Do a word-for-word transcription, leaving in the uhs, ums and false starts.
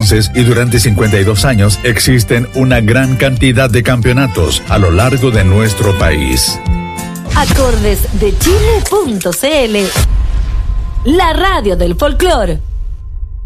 entonces y durante cincuenta y dos años existen una gran cantidad de campeonatos a lo largo de nuestro país. Acordes de Chile punto c l, la radio del folclore.